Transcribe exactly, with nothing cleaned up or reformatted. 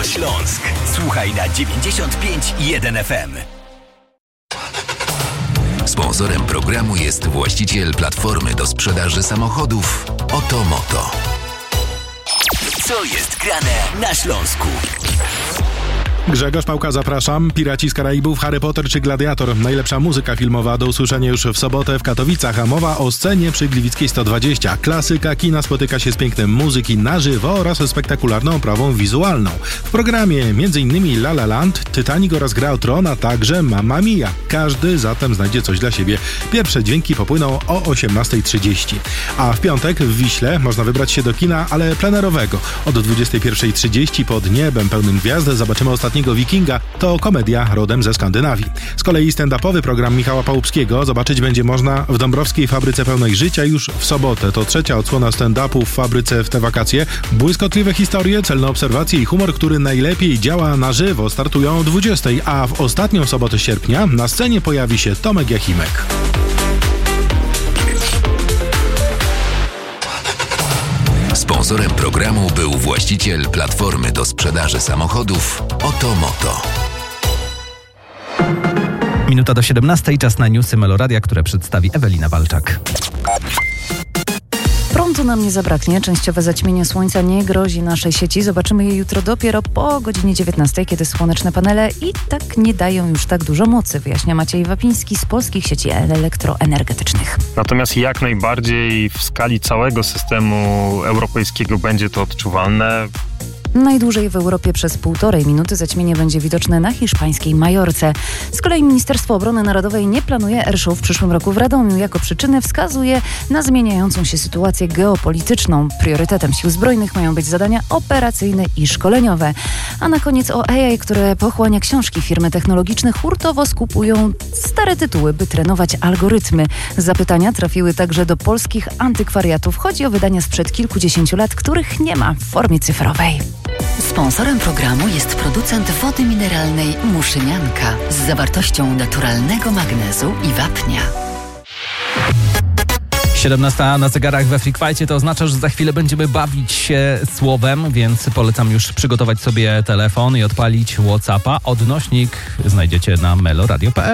Radio Śląsk. Słuchaj na dziewięćdziesiąt pięć i jeden F M. Sponsorem programu jest właściciel platformy do sprzedaży samochodów Oto Moto. Co jest grane na Śląsku? Grzegorz Pałka, zapraszam. Piraci z Karaibów, Harry Potter czy Gladiator. Najlepsza muzyka filmowa do usłyszenia już w sobotę w Katowicach, a mowa o scenie przy Gliwickiej sto dwadzieścia. Klasyka kina spotyka się z pięknem muzyki na żywo oraz spektakularną oprawą wizualną. W programie m.in. La La Land, Titanic oraz Gra o Tron, a także Mamma Mia. Każdy zatem znajdzie coś dla siebie. Pierwsze dźwięki popłyną o osiemnasta trzydzieści. A w piątek w Wiśle można wybrać się do kina, ale plenerowego. Od dwudziesta pierwsza trzydzieści pod niebem pełnym gwiazd zobaczymy ostatniego Wikinga. To komedia rodem ze Skandynawii. Z kolei stand-upowy program Michała Pałupskiego zobaczyć będzie można w Dąbrowskiej Fabryce Pełnej Życia już w sobotę. To trzecia odsłona stand-upu w fabryce w te wakacje. Błyskotliwe historie, celne obserwacje i humor, który najlepiej działa na żywo, startują o dwudziestej, a w ostatnią sobotę sierpnia na scenie pojawi się Tomek Jachimek. Sponsorem programu był właściciel platformy do sprzedaży samochodów Oto Moto. Minuta do siedemnastej, czas na newsy Meloradia, które przedstawi Ewelina Walczak. Prądu nam nie zabraknie. Częściowe zaćmienie słońca nie grozi naszej sieci. Zobaczymy je jutro dopiero po godzinie dziewiętnastej, kiedy słoneczne panele i tak nie dają już tak dużo mocy, wyjaśnia Maciej Wapiński z Polskich Sieci Elektroenergetycznych. Natomiast jak najbardziej w skali całego systemu europejskiego będzie to odczuwalne. Najdłużej w Europie przez półtorej minuty zaćmienie będzie widoczne na hiszpańskiej Majorce. Z kolei Ministerstwo Obrony Narodowej nie planuje airshow w przyszłym roku w Radomiu. Jako przyczynę wskazuje na zmieniającą się sytuację geopolityczną. Priorytetem sił zbrojnych mają być zadania operacyjne i szkoleniowe. A na koniec o A I, które pochłania książki. Firmy technologiczne hurtowo skupują stare tytuły, by trenować algorytmy. Zapytania trafiły także do polskich antykwariatów. Chodzi o wydania sprzed kilkudziesięciu lat, których nie ma w formie cyfrowej. Sponsorem programu jest producent wody mineralnej Muszynianka z zawartością naturalnego magnezu i wapnia. siedemnasta na zegarach we Freak Fightie, to oznacza, że za chwilę będziemy bawić się słowem, więc polecam już przygotować sobie telefon i odpalić WhatsAppa. Odnośnik znajdziecie na meloradio kropka p l.